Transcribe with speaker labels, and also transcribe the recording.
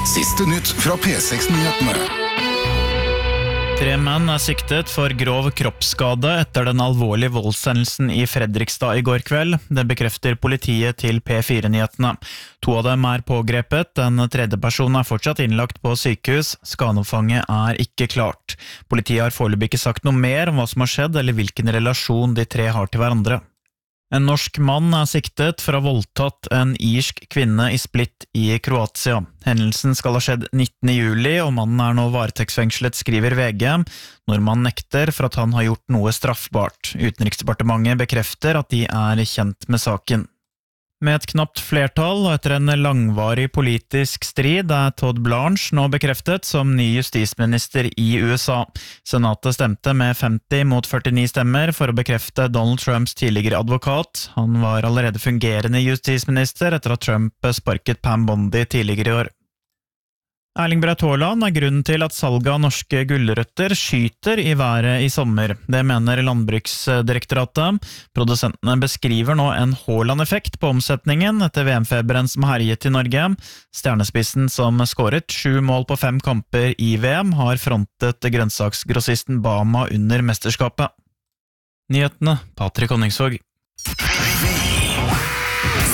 Speaker 1: Siste nytt fra P6-nyhetene.
Speaker 2: 3 menn siktet for grov kroppsskade etter den alvorlige voldshendelsen i Fredrikstad i går kveld. Det bekrefter politiet til P4-nyhetene. 2 av dem pågrepet, den 3. personen fortsatt innlagt på sykehus. Skadeomfanget ikke klart. Politiet har foreløpig ikke sagt noe mer om hva som har skjedd eller hvilken relasjon de 3 har til hverandre. En norsk mann siktet for å ha voldtatt en irsk kvinne i Split i Kroatia. Hendelsen skal ha skjedd 19. juli, og mannen nå varetektsfengslet, skriver VG. Nordmannen nekter for at han har gjort noe straffbart. Utenriksdepartementet bekrefter at de kjent med saken. Med et knapt flertall og etter en langvarig politisk strid Todd Blanche nå bekreftet som ny justisminister i USA. Senatet stemte med 50 mot 49 stemmer for å bekrefte Donald Trumps tidligere advokat. Han var allerede fungerende justisminister etter at Trump sparket Pam Bondi tidligere i år. Erling Braut Haaland grunnen til at salget av norske gulrøtter skyter i været i sommer. Det mener Landbruksdirektoratet. Produsentene beskriver nå en Haaland-effekt på omsetningen etter VM-feberen som herjet i Norge. Stjernespissen som skåret 7 mål på 5 kamper i VM har frontet grønnsaksgrossisten Bama under mesterskapet. Nyhetene, Patrick Honningsvåg.